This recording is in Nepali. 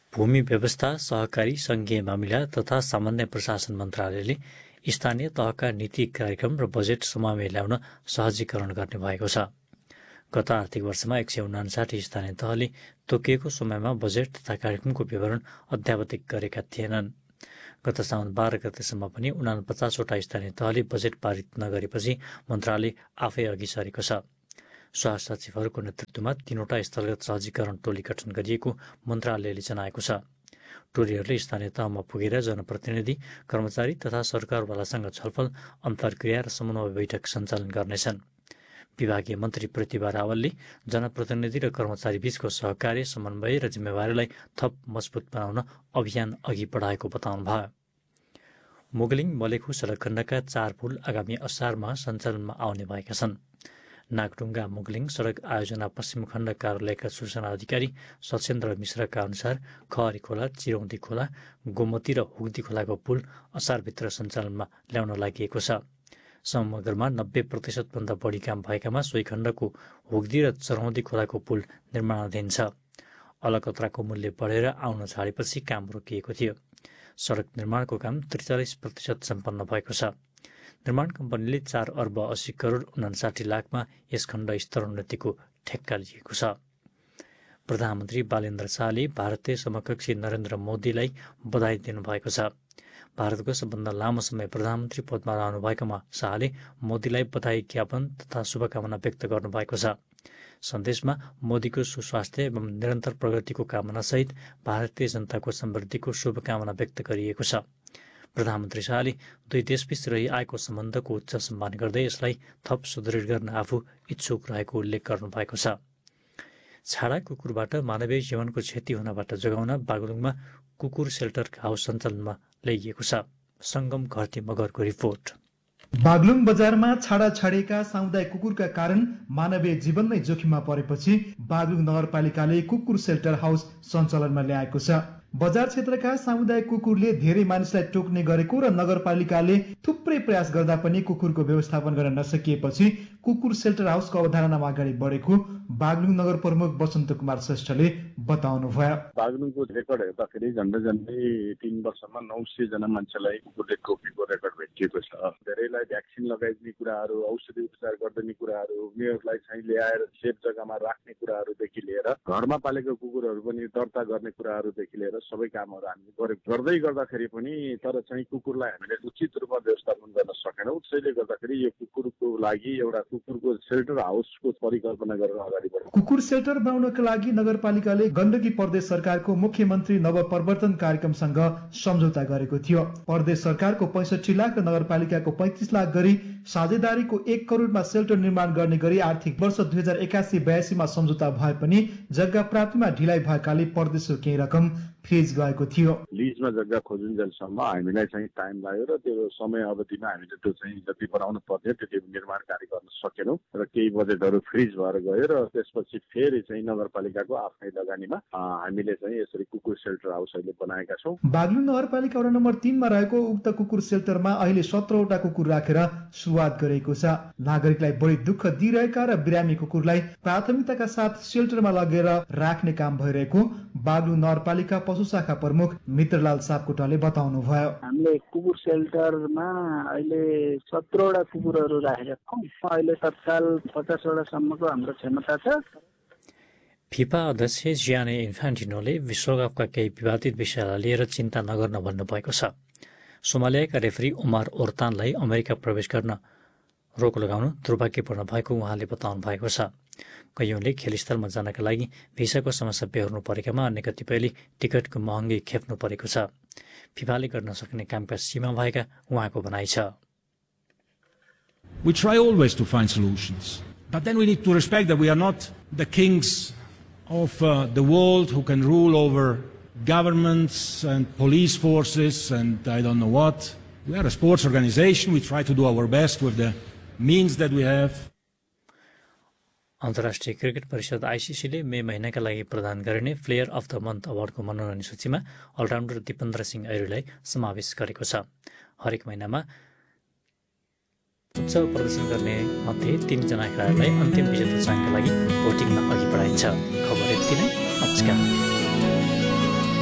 भूमि व्यवस्था, सहकारी, संघीय मामिला तथा सामान्य प्रशासन मन्त्रालयले स्थानीय तहका नीति कार्यक्रम र बजेट समयमा ल्याउन सहजीकरण गर्ने भएको छ। गत आर्थिक वर्षमा 159 स्थानीय तहले तोकिएको समयमा बजेट तथा कार्यक्रमको विवरण अध्यावधिक गरेका थिएनन्। गत साउन 12 गतेसम्म पनि 49वटा स्थानीय तहले बजेट पारित नगरेपछि मन्त्रालय आफै अघि सरेको छ। स्वास्थ्य सचिवहरूको नेतृत्वमा 3वटा स्थलगत सहजीकरण टोली गठन गरिएको मन्त्रालयले जनाएको छ। टोलीहरूले स्थानीय तहमा पुगेर जनप्रतिनिधि, कर्मचारी तथा सरकारवालासँग छलफल, अन्तर्क्रिया र समन्वय बैठक सञ्चालन गर्नेछन्। विभागीय मन्त्री प्रतिभा रावलले जनप्रतिनिधि र कर्मचारी बीचको सहकार्य, समन्वय र जिम्मेवारीलाई थप मजबुत बनाउन अभियान अघि बढाएको बताउनुभयो। मुगलिङ मलेखु सडक खण्डका 4 पुल आगामी असारमा सञ्चालनमा आउने भएका छन्। नागडुङ्गा मुगलिङ सडक आयोजना पश्चिम खण्ड कार्यालयका सूचना अधिकारी सचेन्द्र मिश्रका अनुसार खहरी खोला, चिरौँदी खोला, गोमती र हुग्दी खोलाको पुल असारभित्र सञ्चालनमा ल्याउन लागि छ। समग्रमा 90% भन्दा बढी काम भएकामा सोही खण्डको हुग्दी र चरौँदी खोलाको पुल निर्माणाधीन छ। अलकत्राको मूल्य बढेर आउन छाडेपछि काम रोकिएको थियो। सडक निर्माणको काम 43% सम्पन्न भएको छ। निर्माण कम्पनीले 4 अर्ब 80 करोड 59 लाखमा यस खण्ड स्तरोन्नतिको ठेक्का लिएको छ। प्रधानमन्त्री बालेन्द्र शाहले भारतीय समकक्षी नरेन्द्र मोदीलाई बधाई दिनुभएको छ। भारतको सबभन्दा लामो समय प्रधानमन्त्री पदमा रहनुभएकोमा शाहले मोदीलाई बधाई ज्ञापन तथा शुभकामना व्यक्त गर्नुभएको छ। सन्देशमा मोदीको सुस्वास्थ्य एवं निरन्तर प्रगतिको कामनासहित भारतीय जनताको समृद्धिको शुभकामना व्यक्त गरिएको छ। प्रधानमन्त्री शाहले दुई देशबीच रही आएको सम्बन्धको उच्च सम्मान गर्दै यसलाई थप सुदृढ गर्न आफू इच्छुक रहेको उल्लेख गर्नुभएको छ। छाडा कुकुरबाट मानवीय जीवनको क्षति हुनबाट जोगाउन बागलुङमा कुकुर सेल्टर हाउस सञ्चालनमा ल्याइएको छ। सङ्गम घरती मगरको रिपोर्ट। बागलुङ बजारमा छाडा छाडिएका सामुदायिक कुकुरका कारण मानवीय जीवन नै जोखिममा परेपछि बागलुङ नगरपालिकाले कुकुर सेल्टर हाउस सञ्चालनमा ल्याएको छ। बजार क्षेत्रका सामुदायिक कुकुरले धेरै मानिसलाई टोक्ने गरेको र नगरपालिकाले थुप्रै प्रयास गर्दा पनि कुकुरको व्यवस्थापन गर्न नसकिएपछि कुकुर सेल्टर हाउसको अवधारणामा अगाडि बढेको बागलुङ नगर प्रमुख बसन्त कुमार श्रेष्ठले बताउनु भयो। बागलुङको रेकर्ड हेर्दाखेरि झन्डै 3 वर्षमा 900 जना मान्छेलाई कुकुरले टोकेको रेकर्ड भेटिएको छ। धेरैलाई भ्याक्सिन लगाइदिने कुराहरू, औषधि उपचार गरिदिने कुराहरू, उनीहरूलाई चाहिँ ल्याएर सेफ जग्गामा राख्ने कुराहरूदेखि लिएर घरमा पालेको कुकुरहरू पनि दर्ता गर्ने कुराहरूदेखि लिएर सबै कामहरू हामीले गर्दै गर्दाखेरि पनि तर चाहिँ कुकुरलाई हामीले उचित रूपमा व्यवस्थापन गर्न सकेनौँ। त्यसैले गर्दाखेरि यो कुकुरको लागि एउटा कुकुरको सेल्टर हाउसको परिकल्पना गरेर अगाडि बढ्यौँ। कुकुर सेल्टर बनाउनका लागि नगरपालिकाले गण्डकी प्रदेश सरकारको मुख्यमन्त्री नवपरिवर्तन कार्यक्रमसँग सम्झौता गरेको थियो। प्रदेश सरकारको 65 लाख र नगरपालिकाको 35 लाख गरी साझेदारीको 1 करोडमा सेल्टर निर्माण गर्ने गरी आर्थिक वर्ष 2081-82 मा सम्झौता भए पनि जग्गा प्राप्तिमा ढिलाइ भएकाले प्रदेशको केही रकम फ्रिज गएको थियो। लिजमा जग्गा खोजुन्जेलसम्म हामीलाई चाहिँ टाइम लाग्यो र त्यो समय अवधिमा हामीले त्यो चाहिँ जति बनाउनु पर्ने त्यति निर्माण कार्य गर्न सकेनौँ र केही बजेटहरू फ्रिज भएर गयो र त्यसपछि फेरि चाहिँ नगरपालिकाको आफ्नै लगानीमा हामीले चाहिँ यसरी कुकुर सेल्टर हाउस अहिले बनाएका छौँ। बागलुङ नगरपालिका वडा नम्बर 3 मा रहेको उक्त कुकुर सेल्टरमा अहिले 17वटा कुकुर राखेर सुरुवात गरेको छ। नागरिकलाई बढी दुःख दिइरहेका र बिरामी कुकुरलाई प्राथमिकताका साथ सेल्टरमा लगेर राख्ने काम भइरहेको बागलुङ नगरपालिका पशु शाखा प्रमुख मित्रलाल सापकोटाले बताउनु भयो। हामीले कुकुर सेल्टरमा अहिले 17वटा कुकुरहरू राखेका छौँ। अहिले तत्काल 50वटा सम्मको हाम्रो क्षमता छ। फिफा अध्यक्ष जियानी इन्फान्टिनोले विश्वकपका केही विवादित विषयलाई लिएर चिन्ता नगर्न भन्नुभएको छ। सोमालियाका रेफरी ओमार ओर्तानलाई अमेरिका प्रवेश गर्न रोक लगाउनु दुर्भाग्यपूर्ण भएको उहाँले बताउनु भएको छ। कैयौँले खेलस्थलमा जानका लागि भिसाको समस्या बेहोर्नु परेकामा अन्य कतिपयले टिकटको महँगी खेप्नु परेको छ। फिफाले गर्न सक्ने कामका सीमा भएका उहाँको भनाइ छ। We try always to find solutions, but then we need to respect that we are not the kings of the world who can rule over governments and police forces and I don't know what. We are a sports organization. We try to do our best with the means that we have. अन्तर्राष्ट्रिय क्रिकेट परिषद आइसिसीले मे महिनाका लागि प्रदान गरिने प्लेयर अफ द मन्थ अवार्डको मनोनयन सूचीमा अलराउन्डर दिपेन्द्र सिंह ऐरीलाई समावेश गरेको छ। हरेक महिनामा उच्च प्रदर्शन गर्ने मध्ये 3 जना खेलाडीलाई अन्तिम विजेता चाङका लागि भोटिङमा अघि बढाइन्छ। खबर यति नै। नमस्कार।